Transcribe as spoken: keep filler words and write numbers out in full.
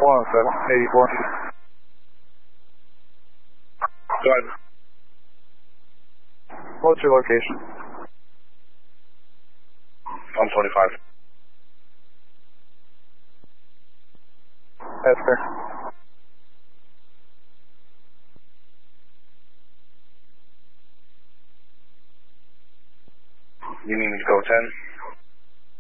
one oh seven, eighty-four. Go ahead. What's your location? one twenty-five. That's fair. You need me to go ten?